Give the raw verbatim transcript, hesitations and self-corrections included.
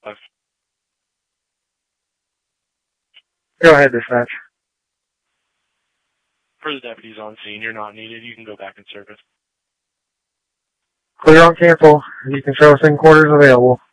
Cliff. Go ahead, dispatch. For the deputies on scene, you're not needed. You can go back in service. Clear on cancel. You can show us in quarters available.